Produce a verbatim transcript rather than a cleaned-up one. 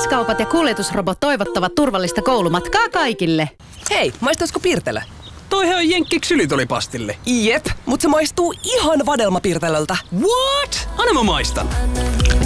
K-kaupat ja kuljetusrobot toivottavat turvallista koulumatkaa kaikille. Hei, maistuisiko Pirtelö? Toihan on Jenkki ksylitolipastille. Jep, mutta se maistuu ihan vadelmapirtelöltä. What? Anna mä maistan.